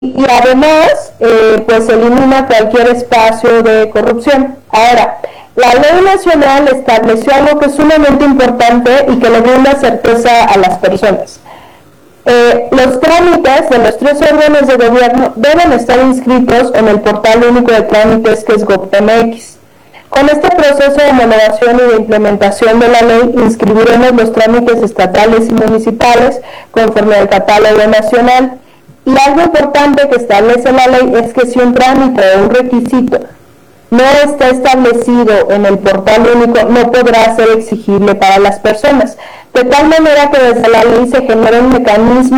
y además pues elimina cualquier espacio de corrupción. Ahora, la ley nacional estableció algo que es sumamente importante y que le brinda certeza a las personas. Los trámites de los 3 órganos de gobierno deben estar inscritos en el portal único de trámites, que es GovMX. Con este proceso de homologación y de implementación de la ley, inscribiremos los trámites estatales y municipales conforme al catálogo nacional. Y algo importante que establece la ley es que si un trámite o un requisito no está establecido en el portal único, no podrá ser exigible para las personas. De tal manera que desde la ley se genera un mecanismo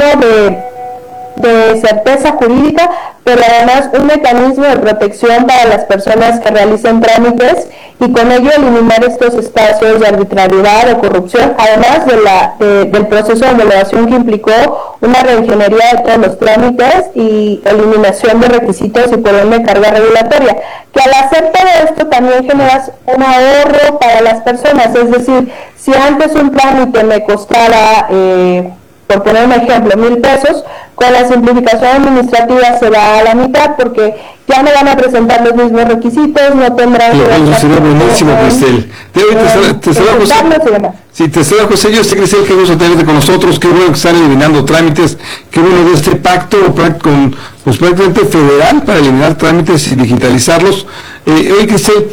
de certeza jurídica, pero además un mecanismo de protección para las personas que realicen trámites y con ello eliminar estos espacios de arbitrariedad o corrupción, además del proceso de homologación que implicó una reingeniería de todos los trámites y eliminación de requisitos y por ende carga regulatoria, que al hacer todo esto también generas un ahorro para las personas. Es decir, si antes un trámite me costara, por poner un ejemplo, 1,000 pesos, con la simplificación administrativa se va a la mitad, porque ya no van a presentar los mismos requisitos, no tendrán... Eso sería buenísimo, Cristel. Te saluda José, yo sé, Cristel, qué gusto tenerte con nosotros, qué bueno que están eliminando trámites, qué bueno de este pacto con, pues, prácticamente federal para eliminar trámites y digitalizarlos. Oye, Cristel,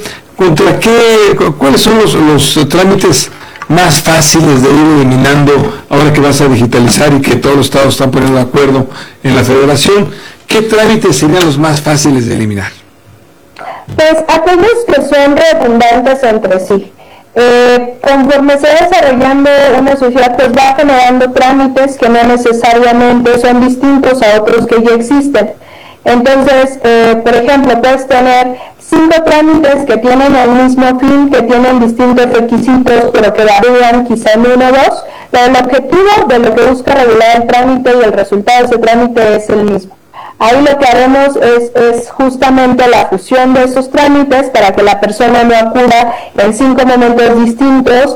¿cuáles son los trámites más fáciles de ir eliminando ahora que vas a digitalizar y que todos los estados están poniendo de acuerdo en la federación? ¿Qué trámites serían los más fáciles de eliminar? Pues aquellos que son redundantes entre sí. Conforme se va desarrollando una sociedad, pues va generando trámites que no necesariamente son distintos a otros que ya existen. Entonces, por ejemplo, puedes tener 5 trámites que tienen el mismo fin, que tienen distintos requisitos, pero que varían quizá en 1 o 2, pero el objetivo de lo que busca regular el trámite y el resultado de ese trámite es el mismo. Ahí lo que haremos es justamente la fusión de esos trámites para que la persona no acuda en 5 momentos distintos,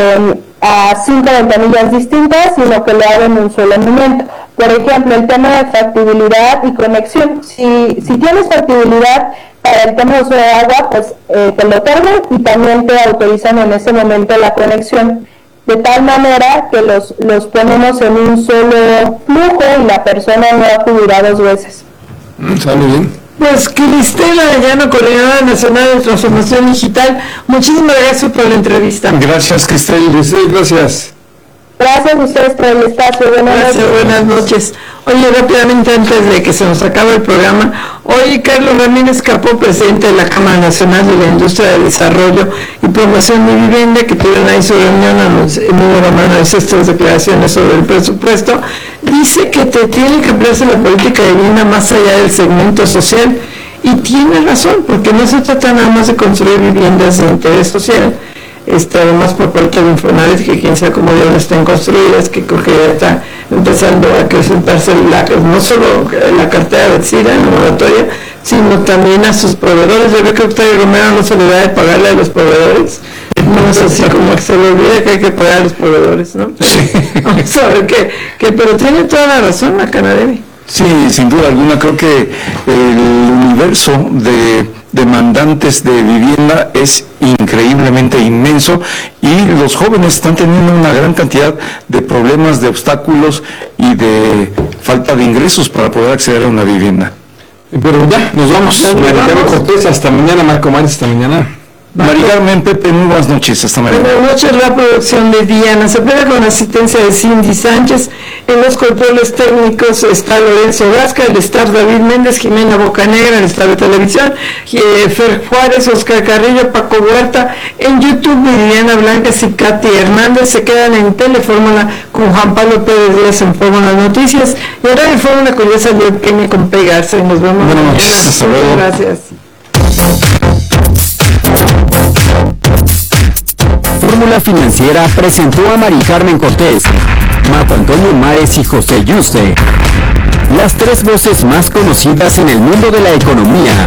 a 5 ventanillas distintas, sino que lo haga en un solo momento. Por ejemplo, el tema de factibilidad y conexión. Si tienes factibilidad para el tema de uso de agua, pues te lo otorgan y también te autorizan en ese momento la conexión, de tal manera que los ponemos en un solo flujo y la persona no acudirá 2 veces. Está muy bien. Pues Cristel Arellano, Coordinadora Nacional de Transformación Digital, muchísimas gracias por la entrevista. Gracias, Cristel, gracias. Gracias a ustedes por el espacio. Buenas noches. Oye, rápidamente, antes de que se nos acabe el programa, hoy Carlos Ramírez Capó, presidente de la Cámara Nacional de la Industria de Desarrollo y Promoción de Vivienda, que tuvieron ahí su reunión en número mano de estas declaraciones sobre el presupuesto, dice que tiene que ampliarse la política de vivienda más allá del segmento social, y tiene razón, porque no se trata nada más de construir viviendas de interés social, además por parte de Infonavit, que quién sabe cómo ya están construidas, que creo que ya está empezando a acrecentarse no solo la cartera vencida en la moratoria, sino también a sus proveedores. Yo veo que Octavio Romero no se le da de pagarle a los proveedores, no es así como que se le olvida que hay que pagar a los proveedores, ¿no? Sí. Vamos a ver pero tiene toda la razón la Canademi. Sí, sin duda alguna, creo que el universo de demandantes de vivienda es increíblemente inmenso y los jóvenes están teniendo una gran cantidad de problemas, de obstáculos y de falta de ingresos para poder acceder a una vivienda. Pero ya, nos vamos. Mari Carmen Cortés, hasta mañana. Marco Mares, hasta mañana. Mari Carmen, Pepe, muy buenas noches, hasta mañana. Buenas noches, la producción de Diana Cepeda con asistencia de Cindy Sánchez. En los controles técnicos está Lorenzo Gasca, el staff David Méndez, Jimena Bocanegra, el staff de televisión, Fer Juárez, Oscar Carrillo, Paco Huerta. En YouTube, Viviana Blancas y Katy Hernández se quedan en Telefórmula con Juan Pablo Pérez Díaz en Fórmula Noticias. Y ahora en Fórmula con Yesa Leuquenia con Pegarse. Nos vemos mañana. Hasta luego. Gracias. Fórmula Financiera presentó a Mari Carmen Cortés, Marco Antonio Mares y José Yuste, las 3 voces más conocidas en el mundo de la economía.